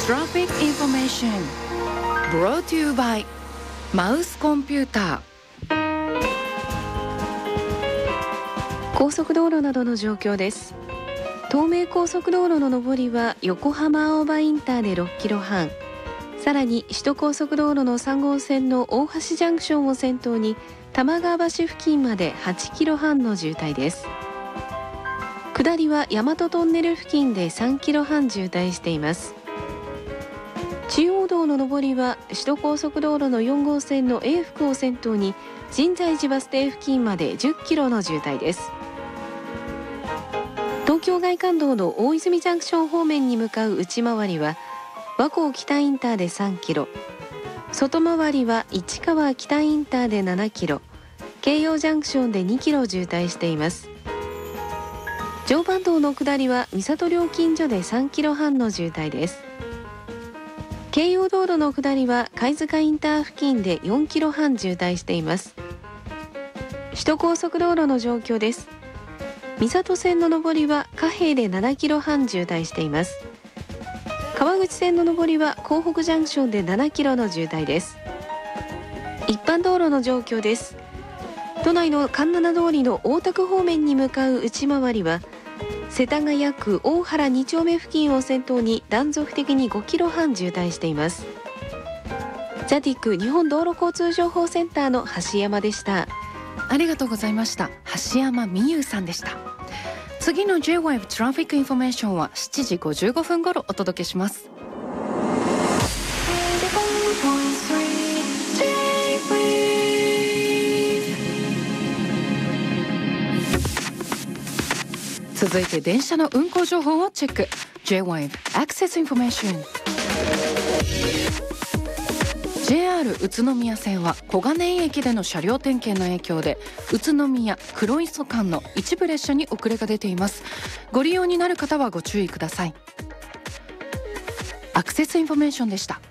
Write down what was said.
Traffic Information Brought to you by マウスコンピューター。 高速道路などの状況です。東名高速道路の上りは横浜青葉インターで6キロ半、さらに首都高速道路の3号線の大橋ジャンクションを先頭に玉川橋付近まで8キロ半の渋滞です。下りは大和トンネル付近で3キロ半渋滞しています。中央道の上りは首都高速道路の4号線の永福を先頭に深大寺バス停付近まで10キロの渋滞です。東京外環道の大泉ジャンクション方面に向かう内回りは和光北インターで3キロ、外回りは市川北インターで7キロ、京葉ジャンクションで2キロ渋滞しています。常磐道の下りは三郷料金所で3キロ半の渋滞です。京葉道路の下りは貝塚インター付近で4キロ半渋滞しています。首都高速道路の状況です。三郷線の上りは貨幣で7キロ半渋滞しています。川口線の上りは港北ジャンクションで7キロの渋滞です。一般道路の状況です。都内の環七通りの大田区方面に向かう内回りは世田谷区大原2丁目付近を先頭に断続的に5キロ半渋滞しています。JATIC 日本道路交通情報センターの橋山でした。 ありがとうございました。橋山美優さんでした。次の J-Wave トラフィックインフォメーションは7時55分頃お届けします。続いて電車の運行情報をチェック。 J-Wave Access Information。 JR 宇都宮線は小金井駅での車両点検の影響で宇都宮黒磯間の一部列車に遅れが出ています。ご利用になる方はご注意ください。アクセスインフォメーションでした。